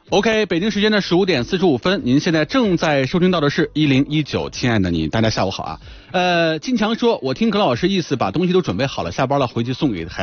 OK， 北京时间的15点45分，您现在正在收听到的是1019，亲爱的你，大家下午好啊。金强说，我听葛老师意思，把东西都准备好了，下班了回去送给孩